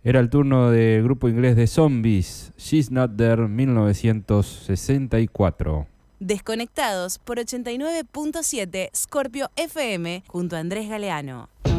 Era el turno del grupo inglés de Zombies, She's Not There, 1964. Desconectados por 89.7 Scorpio FM junto a Andrés Galeano.